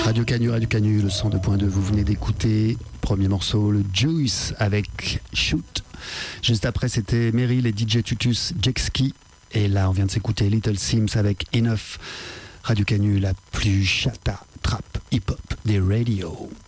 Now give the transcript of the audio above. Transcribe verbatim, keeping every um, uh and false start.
Radio Canu, Radio Canu, le cent deux point deux, vous venez d'écouter. Premier morceau, le Juice avec Shoot. Juste après, c'était Meryl et D J Tutus, Jetski. Et là, on vient de s'écouter Little Sims avec Enough. Radio Canu, la plus chata, trap, hip-hop des radios.